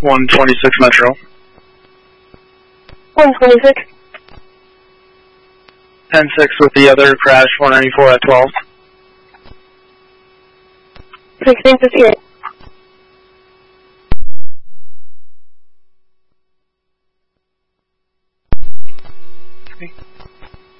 126 Metro. 126. 10-6 with the other crash, 194 at 12. 1658. Okay.